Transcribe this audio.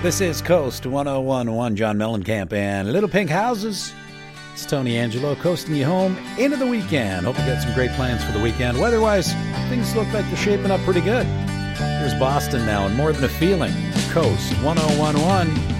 This is Coast 101.1, John Mellencamp and Little Pink Houses. It's Tony Angelo coasting you home into the weekend. Hope you got some great plans for the weekend. Weather-wise, things look like they're shaping up pretty good. Here's Boston now, and More Than a Feeling. Coast 101.1.